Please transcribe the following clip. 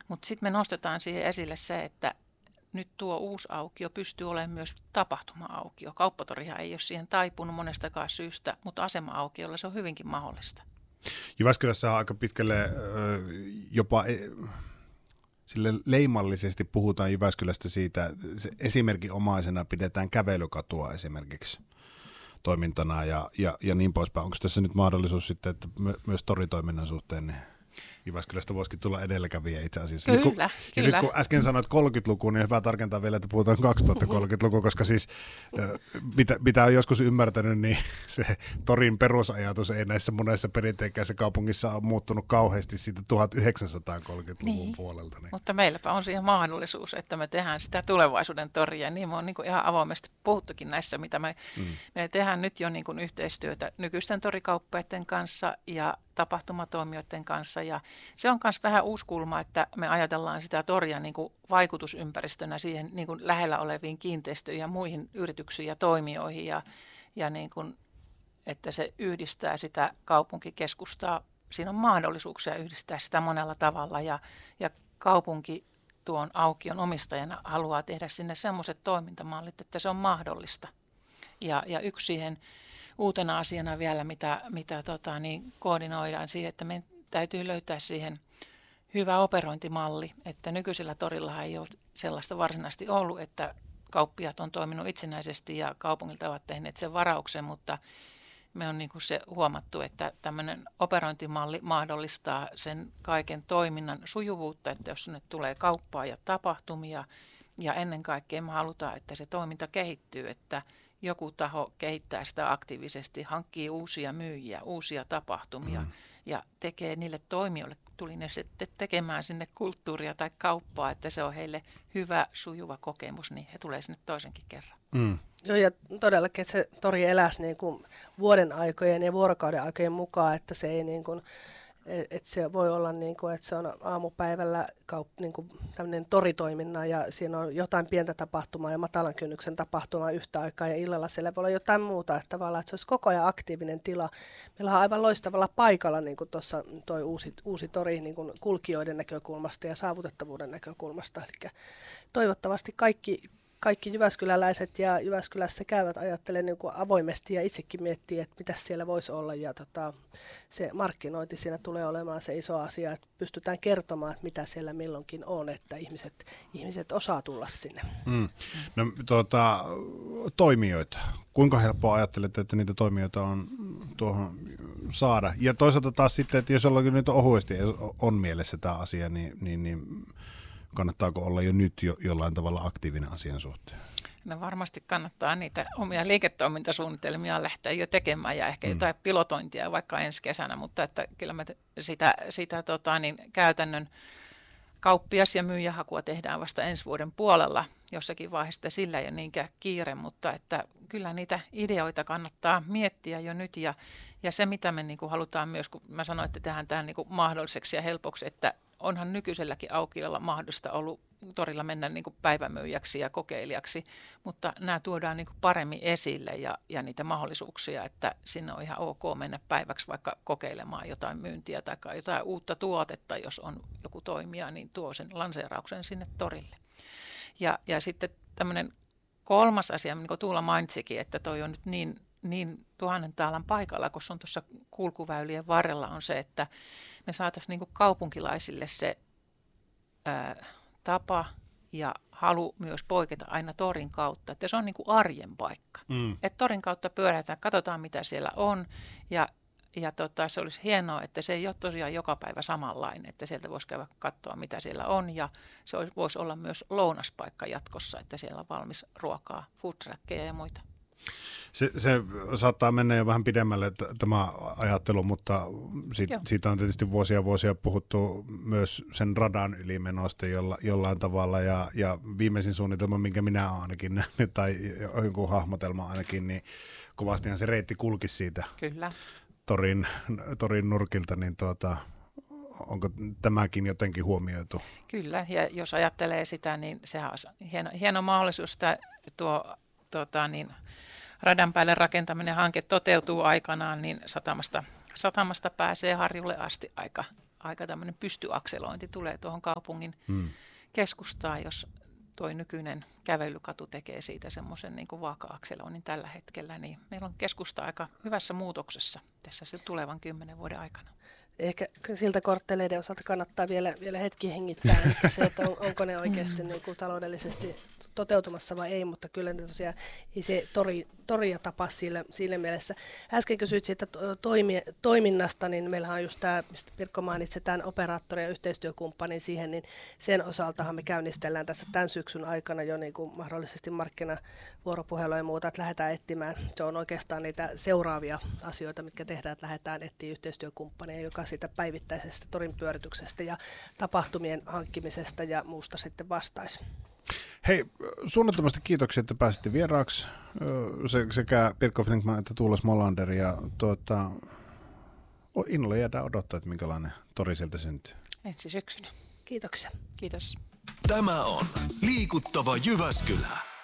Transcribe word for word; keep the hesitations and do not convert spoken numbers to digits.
Mutta sitten me nostetaan siihen esille se, että nyt tuo uusi aukio pystyy olemaan myös tapahtuma-aukio. Kauppatorihan ei ole siihen taipunut monestakaan syystä, mutta asema-aukiolla se on hyvinkin mahdollista. Jyväskylässä on aika pitkälle jopa sille leimallisesti puhutaan Jyväskylästä siitä, esimerkinomaisena pidetään kävelykatua esimerkiksi toimintana ja, ja, ja niin poispäin. Onko tässä nyt mahdollisuus sitten, että my, myös toritoiminnan suhteen niin Jyväskylästä voisikin tulla edelläkävijä itse asiassa. Kyllä, nyt, kun, kyllä. nyt kun äsken sanoit kolmekymmentäluku, niin hyvä tarkentaa vielä, että puhutaan kaksituhattakolmekymmentäluku, koska siis mitä, mitä on joskus ymmärtänyt, niin se torin perusajatus ei näissä monessa perinteikäisessä kaupungissa ole muuttunut kauheasti siitä tuhatyhdeksänsataakolmekymmentäluvun niin, puolelta. Niin. Mutta meilläpä on siihen mahdollisuus, että me tehdään sitä tulevaisuuden toria. Niin me on niin kuin ihan avoimesti puhuttukin näissä, mitä me, mm. me tehdään nyt jo niin kuin yhteistyötä nykyisten torikauppiaiden kanssa ja tapahtumatoimijoiden kanssa. Ja se on myös vähän uusi kulma, että me ajatellaan sitä toria niin kuin vaikutusympäristönä siihen niin kuin lähellä oleviin kiinteistöihin ja muihin yrityksiin ja toimijoihin. Ja, ja niin kuin, että se yhdistää sitä kaupunkikeskustaa. Siinä on mahdollisuuksia yhdistää sitä monella tavalla ja, ja kaupunki tuon aukion omistajana haluaa tehdä sinne semmoiset toimintamallit, että se on mahdollista. Ja, ja yksi siihen uutena asiana vielä, mitä, mitä tota, niin koordinoidaan siihen, että meidän täytyy löytää siihen hyvä operointimalli, että nykyisellä torilla ei ole sellaista varsinaisesti ollut, että kauppiaat on toiminut itsenäisesti ja kaupungilta ovat tehneet sen varauksen, mutta me on niin kuin se huomattu, että tämmöinen operointimalli mahdollistaa sen kaiken toiminnan sujuvuutta, että jos sinne tulee kauppaa ja tapahtumia ja ennen kaikkea me halutaan, että se toiminta kehittyy, että joku taho kehittää sitä aktiivisesti, hankkii uusia myyjiä, uusia tapahtumia mm. ja tekee niille toimijoille, tuli ne sitten tekemään sinne kulttuuria tai kauppaa, että se on heille hyvä, sujuva kokemus, niin he tulee sinne toisenkin kerran. Mm. Joo, ja todellakin, että se tori eläisi niin kuin vuoden aikojen ja vuorokauden aikojen mukaan, että se ei niin kuin, että se voi olla niin kuin, että se on aamupäivällä kaup, niin kuin tämmöinen toritoiminnan ja siinä on jotain pientä tapahtumaa ja matalan kynnyksen tapahtumaa yhtä aikaa ja illalla siellä voi olla jotain muuta, että tavallaan, että se olisi koko ajan aktiivinen tila. Meillä on aivan loistavalla paikalla niin kuin tuossa toi uusi, uusi tori niin kuin kulkijoiden näkökulmasta ja saavutettavuuden näkökulmasta, eli toivottavasti kaikki Kaikki jyväskyläläiset ja Jyväskylässä käyvät ajattelee niin kuin avoimesti ja itsekin miettii, että mitä siellä voisi olla. Ja tota, se markkinointi siinä tulee olemaan se iso asia, että pystytään kertomaan, että mitä siellä milloinkin on, että ihmiset, ihmiset osaa tulla sinne. Mm. No, tuota, toimijoita. Kuinka helppoa ajattelette, että niitä toimijoita on tuohon saada? Ja toisaalta taas sitten, että jos jollakin nyt ohuesti on mielessä tämä asia, niin... niin, niin kannattaako olla jo nyt jo jollain tavalla aktiivinen asian suhteen? No varmasti kannattaa niitä omia liiketoimintasuunnitelmia lähteä jo tekemään ja ehkä mm. jotain pilotointia vaikka ensi kesänä, mutta että kyllä me sitä, sitä tota, niin käytännön kauppias- ja myyjähakua tehdään vasta ensi vuoden puolella. Jossakin vaiheessa sillä ei ole niinkään kiire, mutta että kyllä niitä ideoita kannattaa miettiä jo nyt ja, ja se mitä me niin kuin halutaan myös, kun mä sanoin, että tehdään tämä niin kuin mahdolliseksi ja helpoksi, että onhan nykyiselläkin aukiolla mahdollista ollut torilla mennä niin kuin päivämyyjäksi ja kokeilijaksi, mutta nämä tuodaan niin kuin paremmin esille ja, ja niitä mahdollisuuksia, että sinne on ihan ok mennä päiväksi vaikka kokeilemaan jotain myyntiä tai jotain uutta tuotetta, jos on joku toimija, niin tuo sen lanseerauksen sinne torille. Ja, ja sitten tämmöinen kolmas asia, niin kuin Tuula mainitsikin, että toi on nyt niin niin tuhannen taalan paikalla, kun se on tuossa kulkuväylien varrella, on se, että me saataisiin niin kuin kaupunkilaisille se ää, tapa ja halu myös poiketa aina torin kautta, että se on niin kuin arjen paikka. Mm. Että torin kautta pyörätään, katsotaan mitä siellä on ja, ja tota, se olisi hienoa, että se ei ole tosiaan joka päivä samanlainen, että sieltä voisi käydä katsoa mitä siellä on ja se voisi olla myös lounaspaikka jatkossa, että siellä on valmis ruokaa, foodtruckeja ja muita. Se, se saattaa mennä jo vähän pidemmälle t- tämä ajattelu, mutta sit, siitä on tietysti vuosia vuosia puhuttu myös sen radan ylimenosta jolla, jollain tavalla ja, ja viimeisin suunnitelma, minkä minä olen ainakin nähnyt tai joku hahmotelma ainakin, niin kovastihan se reitti kulki siitä Kyllä. Torin, torin nurkilta, niin tuota, onko tämäkin jotenkin huomioitu? Kyllä, ja jos ajattelee sitä, niin sehän on hieno, hieno mahdollisuus, että tuo tuota, niin, radan päälle rakentaminen hanke toteutuu aikanaan, niin satamasta, satamasta pääsee Harjulle asti aika, aika tämmöinen pystyakselointi tulee tuohon kaupungin Hmm. keskustaan, jos toi nykyinen kävelykatu tekee siitä semmoisen niin kuin vaaka-akseloinnin tällä hetkellä, niin meillä on keskusta aika hyvässä muutoksessa tässä se tulevan kymmenen vuoden aikana. Ehkä siltä kortteleiden osalta kannattaa vielä, vielä hetki hengittää, eli se, että on, onko ne oikeasti niin kuin taloudellisesti toteutumassa vai ei, mutta kyllä ne tosiaan ei se tori, toria tapa sillä, sillä mielessä. Äsken kysyit siitä toimi, toiminnasta, niin meillähän on just tämä, mistä Pirkko mainitsi, tämän operaattori- ja yhteistyökumppanin siihen, niin sen osaltahan me käynnistellään tässä tämän syksyn aikana jo niin kuin mahdollisesti markkinavuoropuhelua ja muuta, että lähdetään etsimään. Se on oikeastaan niitä seuraavia asioita, mitkä tehdään, että lähdetään etsimään yhteistyökumppania, joka siitä päivittäisestä torin pyörityksestä ja tapahtumien hankkimisesta ja muusta sitten vastaisi. Hei, suunnattomasti kiitoksia, että pääsitte vieraaksi Se, sekä Pirkko Flinkman että Tuula Smolander. Ja tuota, innolla jäädään odottaa, että minkälainen tori sieltä syntyy. Ensi syksynä. Kiitoksia. Kiitos. Tämä on Liikuttava Jyväskylä.